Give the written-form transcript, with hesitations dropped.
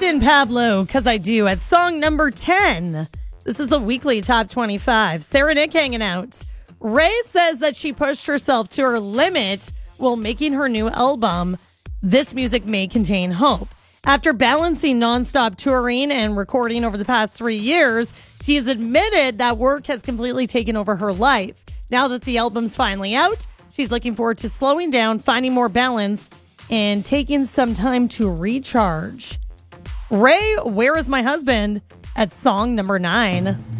Justin Pablo, Cause I Do, at song number 10. This is a weekly top 25. Sarah Nick hanging out. Ray says that she pushed herself to her limit while making her new album, This Music May Contain Hope. After balancing nonstop touring and recording over the past 3 years, she's admitted that work has completely taken over her life. Now that the album's finally out, she's looking forward to slowing down, finding more balance, and taking some time to recharge. Ray, Where Is My Husband? At song number 9.